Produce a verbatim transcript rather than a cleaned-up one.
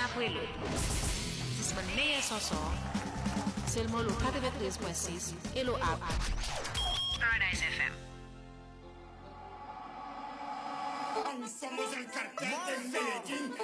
Abuelo. Dismanea Soso. Selmolo quatre-vingt-treize point six. Hello App. Paradise F M. Somos el cartel de Medellín.